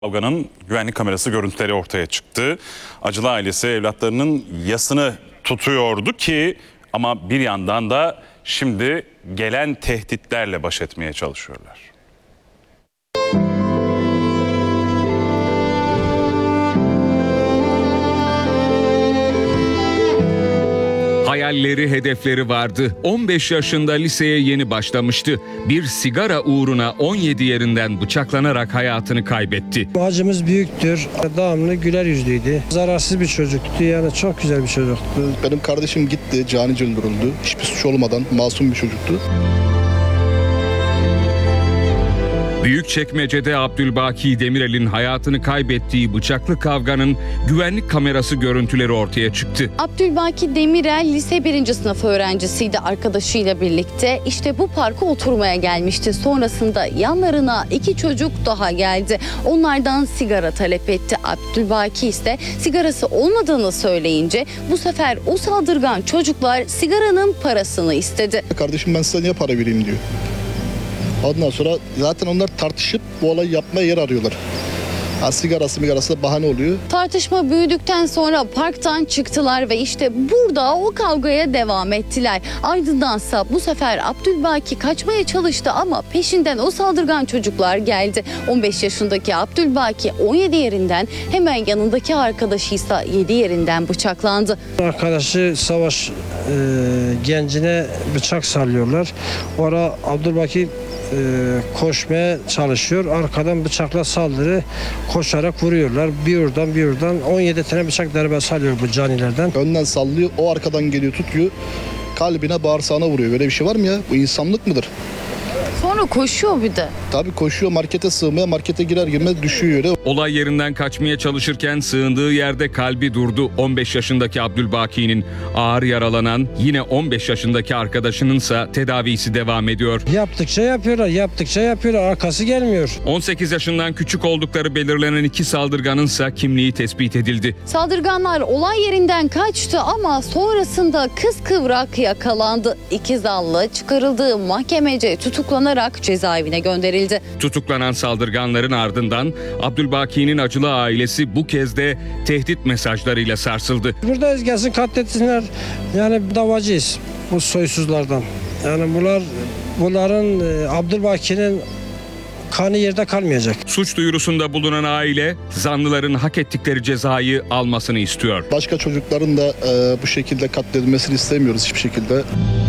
Kavganın güvenlik kamerası görüntüleri ortaya çıktı. Acılı ailesi evlatlarının yasını tutuyordu ki ama bir yandan da şimdi gelen tehditlerle baş etmeye çalışıyorlar. Hayalleri, hedefleri vardı. 15 yaşında liseye yeni başlamıştı. Bir sigara uğruna 17 yerinden bıçaklanarak hayatını kaybetti. Acımız büyüktür. Devamlı güler yüzlüydü. Zararsız bir çocuktu. Yani çok güzel bir çocuktu. Benim kardeşim gitti, canice öldürüldü. Hiçbir suç olmadan masum bir çocuktu. Büyükçekmece'de Abdülbaki Demirel'in hayatını kaybettiği bıçaklı kavganın güvenlik kamerası görüntüleri ortaya çıktı. Abdülbaki Demirel lise 1. sınıf öğrencisiydi, arkadaşıyla birlikte. İşte bu parka oturmaya gelmişti. Sonrasında yanlarına 2 çocuk daha geldi. Onlardan sigara talep etti. Abdülbaki ise sigarası olmadığını söyleyince bu sefer o saldırgan çocuklar sigaranın parasını istedi. Kardeşim ben size niye para vereyim diyor. Ondan sonra zaten onlar tartışıp bu olayı yapmaya yer arıyorlar. Sigarası da bahane oluyor. Tartışma büyüdükten sonra parktan çıktılar ve işte burada o kavgaya devam ettiler. Ardındansa bu sefer Abdülbaki kaçmaya çalıştı ama peşinden o saldırgan çocuklar geldi. 15 yaşındaki Abdülbaki 17 yerinden, hemen yanındaki arkadaşıysa 7 yerinden bıçaklandı. Arkadaşı Savaş gencine bıçak sallıyorlar. Orada Abdülbaki koşmaya çalışıyor. Arkadan bıçakla saldırı, koşarak vuruyorlar. Bir oradan 17 tane bıçak darbe salıyor bu canilerden. Önden sallıyor, o arkadan geliyor tutuyor. Kalbine, bağırsağına vuruyor. Böyle bir şey var mı ya? Bu insanlık mıdır? Sonra koşuyor bir de. Tabii koşuyor markete sığmaya, markete girer girmez düşüyor yere. Olay yerinden kaçmaya çalışırken sığındığı yerde kalbi durdu. 15 yaşındaki Abdülbaki'nin, ağır yaralanan yine 15 yaşındaki arkadaşınınsa tedavisi devam ediyor. Yaptıkça yapıyorlar. Arkası gelmiyor. 18 yaşından küçük oldukları belirlenen 2 saldırganınsa kimliği tespit edildi. Saldırganlar olay yerinden kaçtı ama sonrasında kıskıvrak yakalandı. 2 zanlı çıkarıldığı mahkemece tutuklanarak cezaevine gönderildi. Tutuklanan saldırganların ardından Abdülbaki'nin acılı ailesi bu kez de tehdit mesajlarıyla sarsıldı. Buradayız, gelsin katletsinler. Yani davacıyız bu soysuzlardan. Yani bunların Abdülbaki'nin kanı yerde kalmayacak. Suç duyurusunda bulunan aile zanlıların hak ettikleri cezayı almasını istiyor. Başka çocukların da bu şekilde katledilmesini istemiyoruz hiçbir şekilde.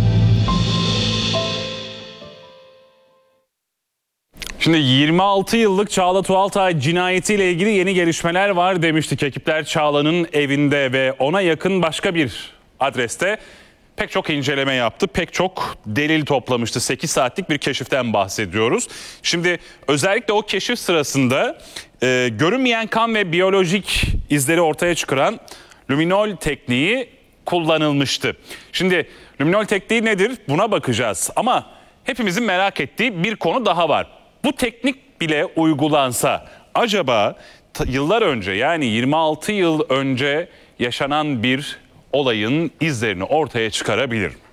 Şimdi 26 yıllık Çağla Tuğaltay cinayetiyle ilgili yeni gelişmeler var demiştik. Ekipler Çağla'nın evinde ve ona yakın başka bir adreste pek çok inceleme yaptı. Pek çok delil toplamıştı. 8 saatlik bir keşiften bahsediyoruz. Şimdi özellikle o keşif sırasında görünmeyen kan ve biyolojik izleri ortaya çıkaran luminol tekniği kullanılmıştı. Şimdi luminol tekniği nedir? Buna bakacağız. Ama hepimizin merak ettiği bir konu daha var. Bu teknik bile uygulansa acaba yıllar önce, yani 26 yıl önce yaşanan bir olayın izlerini ortaya çıkarabilir mi?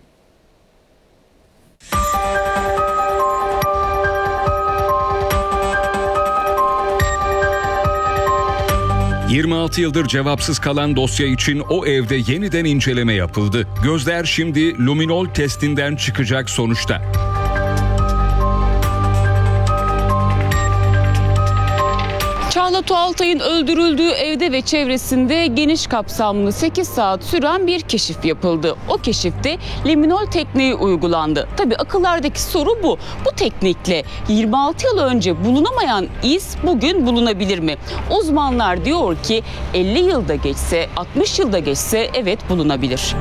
...26 yıldır cevapsız kalan dosya için o evde yeniden inceleme yapıldı. Gözler şimdi luminol testinden çıkacak sonuçta. Çağla Tuğaltay'ın öldürüldüğü evde ve çevresinde geniş kapsamlı 8 saat süren bir keşif yapıldı. O keşifte luminol tekniği uygulandı. Tabii akıllardaki soru bu. Bu teknikle 26 yıl önce bulunamayan iz bugün bulunabilir mi? Uzmanlar diyor ki 50 yılda geçse, 60 yılda geçse evet bulunabilir.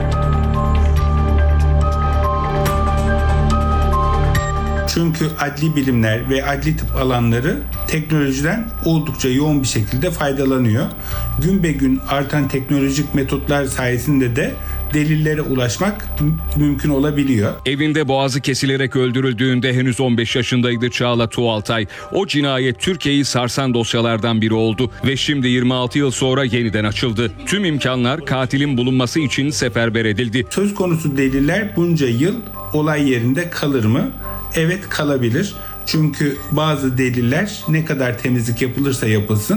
Çünkü adli bilimler ve adli tıp alanları teknolojiden oldukça yoğun bir şekilde faydalanıyor. Gün be gün artan teknolojik metotlar sayesinde de delillere ulaşmak mümkün olabiliyor. Evinde boğazı kesilerek öldürüldüğünde henüz 15 yaşındaydı Çağla Tuğaltay. O cinayet Türkiye'yi sarsan dosyalardan biri oldu ve şimdi 26 yıl sonra yeniden açıldı. Tüm imkanlar katilin bulunması için seferber edildi. Söz konusu deliller bunca yıl olay yerinde kalır mı? Evet, kalabilir. Çünkü bazı deliller ne kadar temizlik yapılırsa yapılsın